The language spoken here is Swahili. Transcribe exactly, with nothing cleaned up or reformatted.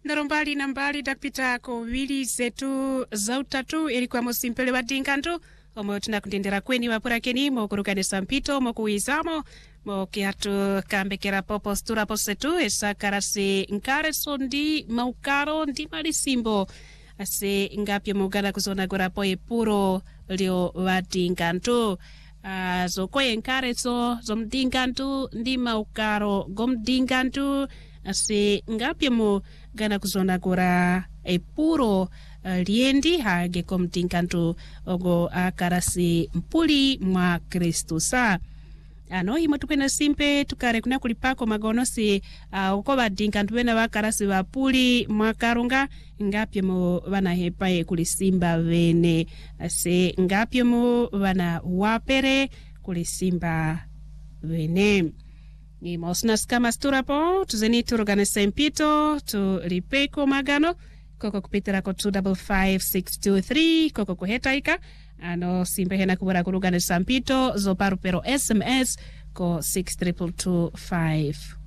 Narombali na mbali dakpita ko wili zetu za utatu ilikuwa musimpele wa dingandu omo tunakundendera kweni wapura keni mo kurukane sampito mo kuizamo mo kiatu kambekera postura posetu esa karasi nkare sondi maukaro ndi malisimbo ase ngapye mugana kuzona gora poe puro lio wa dingandu Uh, zo kwe nkare so zomdingantu ndi maukaro gomdingantu ase ngapye mo gana kuzona gora e puro uh, liendi hage komdingantu ogo akarasi mpuli mwa Kristu sa ano imo tupena simpe tukare kuna kulipako magonosi uh, uko badingantu wena wakarasi wapuli mwa karunga ngapye mo wana hepae kulisimba vene ase ngapye mo wana wapere kulisimba vene ni mosna skama sturapo tuzeni turuganese mpito tulipeko magano koko kupitira ko two five five six two three koko kuhetaika ano simpe hena kubura kuruganesa mpito zo paru pero S M S ko six triple two five